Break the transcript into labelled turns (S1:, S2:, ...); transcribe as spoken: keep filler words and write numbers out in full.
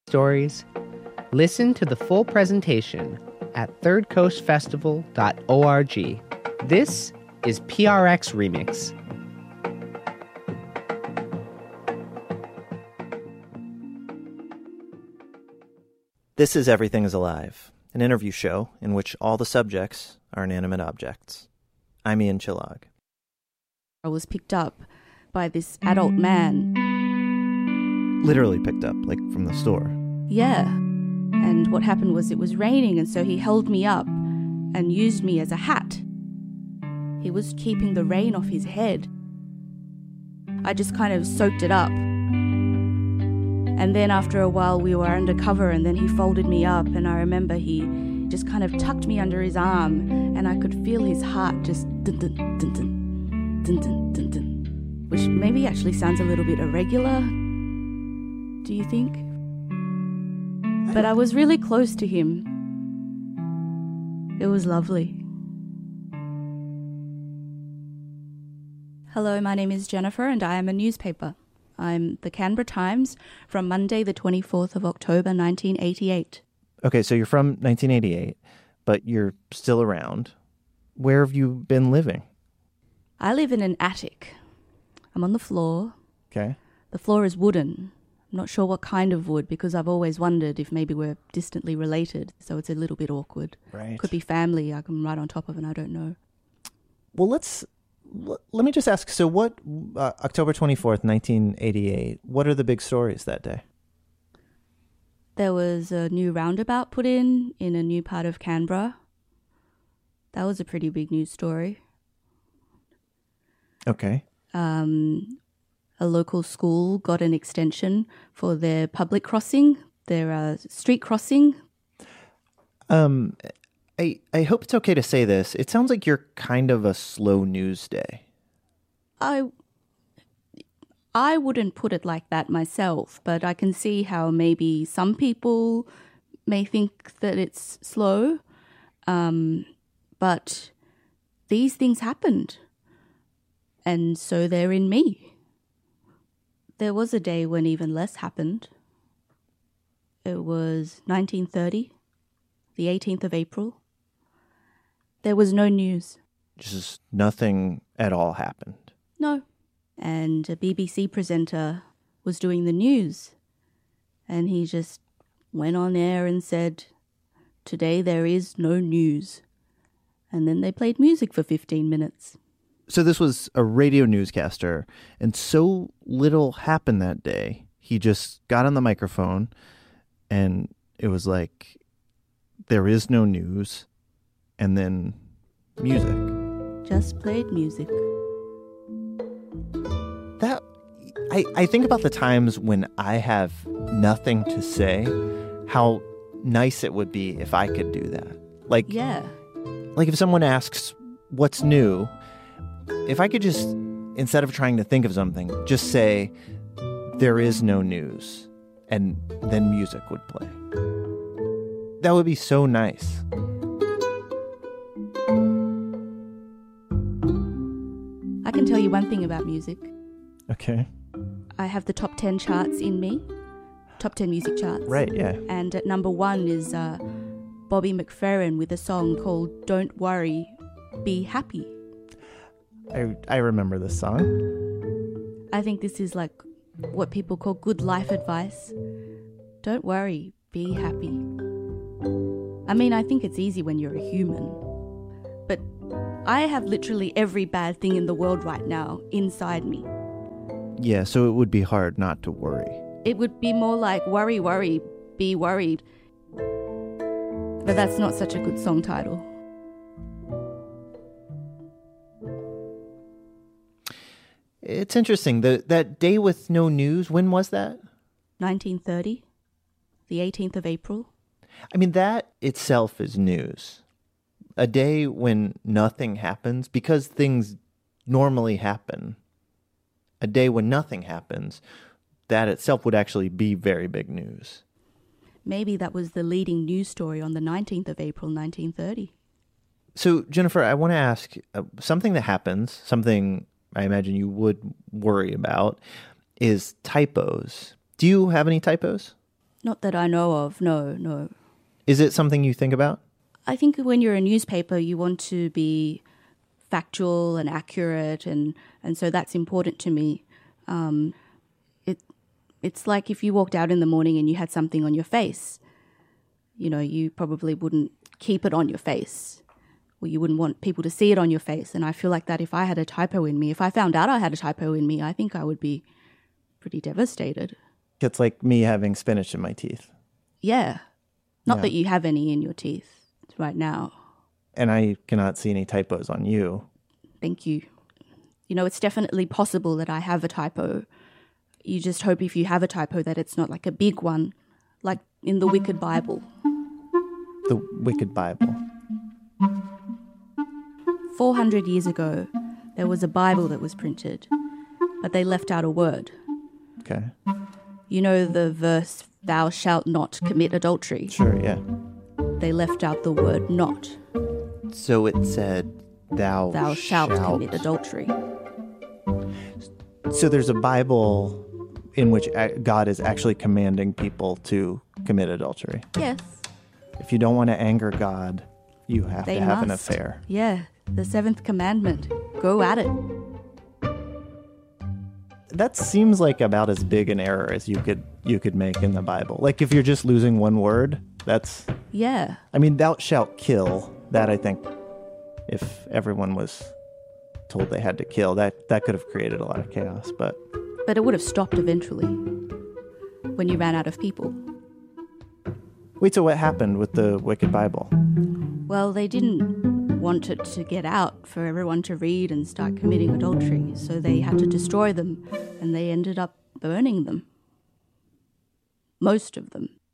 S1: stories? Listen to the full presentation at third coast festival dot org. This is P R X Remix.
S2: This is Everything is Alive, an interview show in which all the subjects are inanimate objects. I'm Ian Chillag.
S3: I was picked up by this adult man.
S2: Literally picked up, like from the store.
S3: Yeah. And what happened was it was raining, and so he held me up and used me as a hat. He was keeping the rain off his head. I just kind of soaked it up. And then after a while we were undercover, and then he folded me up, and I remember he just kind of tucked me under his arm, and I could feel his heart just dun dun dun dun dun dun dun dun, which maybe actually sounds a little bit irregular, do you think? But I was really close to him. It was lovely. Hello, my name is Jennifer, and I am a newspaper. I'm the Canberra Times from Monday the twenty-fourth of October nineteen eighty-eight.
S2: Okay, so you're from nineteen eighty-eight, but you're still around. Where have you been living?
S3: I live in an attic. I'm on the floor.
S2: Okay.
S3: The floor is wooden. I'm not sure what kind of wood, because I've always wondered if maybe we're distantly related, so it's a little bit awkward.
S2: Right.
S3: Could be family I can right on top of, and I don't know.
S2: Well, let's... Let me just ask, so what, uh, October twenty-fourth, nineteen eighty-eight, what are the big stories that day?
S3: There was a new roundabout put in, in a new part of Canberra. That was a pretty big news story.
S2: Okay.
S3: Um, a local school got an extension for their public crossing, their uh, street crossing.
S2: Um... I, I hope it's okay to say this. It sounds like you're kind of a slow news day.
S3: I I wouldn't put it like that myself, but I can see how maybe some people may think that it's slow. Um, but these things happened, and so they're in me. There was a day when even less happened. It was nineteen thirty, the eighteenth of April. There was no news.
S2: Just nothing at all happened.
S3: No. And a B B C presenter was doing the news, and he just went on air and said, "Today there is no news." And then they played music for fifteen minutes.
S2: So this was a radio newscaster, and so little happened that day. He just got on the microphone, and it was like, there is no news. And then music.
S3: Just played music.
S2: That I, I think about the times when I have nothing to say, how nice it would be if I could do that. Like,
S3: yeah.
S2: Like if someone asks what's new, if I could just, instead of trying to think of something, just say, there is no news, and then music would play. That would be so nice.
S3: I can tell you one thing about music.
S2: Okay.
S3: I have the top ten charts in me. Top ten music charts.
S2: Right, yeah.
S3: And at number one is uh, Bobby McFerrin with a song called Don't Worry, Be Happy.
S2: I I remember this song.
S3: I think this is like what people call good life advice. Don't worry, be happy. I mean, I think it's easy when you're a human. But I have literally every bad thing in the world right now inside me.
S2: Yeah, so it would be hard not to worry.
S3: It would be more like worry, worry, be worried. But that's not such a good song title.
S2: It's interesting. The, that day with no news, when was that?
S3: nineteen thirty, the eighteenth of April.
S2: I mean, that itself is news. A day when nothing happens, because things normally happen. A day when nothing happens, that itself would actually be very big news.
S3: Maybe that was the leading news story on the nineteenth of April, nineteen thirty.
S2: So, Jennifer, I want to ask uh, something that happens, something I imagine you would worry about, is typos. Do you have any typos?
S3: Not that I know of, no, no.
S2: Is it something you think about?
S3: I think when you're a newspaper, you want to be factual and accurate, and, and so that's important to me. Um, it It's like if you walked out in the morning and you had something on your face, you know, you probably wouldn't keep it on your face, or you wouldn't want people to see it on your face. And I feel like that if I had a typo in me, if I found out I had a typo in me, I think I would be pretty devastated.
S2: It's like me having spinach in my teeth.
S3: Yeah. Not
S2: Yeah.
S3: that you have any in your teeth right now.
S2: And I cannot see any typos on you.
S3: Thank you. You know, it's definitely possible that I have a typo. You just hope if you have a typo that it's not like a big one, like in the Wicked Bible.
S2: The Wicked Bible.
S3: four hundred years ago, there was a Bible that was printed, but they left out a word.
S2: Okay.
S3: You know the verse, thou shalt not commit adultery?
S2: Sure, yeah.
S3: They left out the word not.
S2: So it said, thou,
S3: Thou shalt,
S2: shalt
S3: commit adultery.
S2: So there's a Bible in which God is actually commanding people to commit adultery.
S3: Yes.
S2: If you don't want to anger God, you have
S3: They
S2: to have
S3: must.
S2: an affair.
S3: Yeah, the seventh commandment. Go at it.
S2: That seems like about as big an error as you could you could make in the Bible. Like if you're just losing one word, that's
S3: Yeah.
S2: I mean, thou shalt kill. That I think if everyone was told they had to kill, that that could have created a lot of chaos, but
S3: But it would have stopped eventually when you ran out of people.
S2: wait, so what happened with the Wicked Bible?
S3: Well, they didn't want it to get out for everyone to read and start committing adultery, so they had to destroy them, and they ended up burning them. Most of them.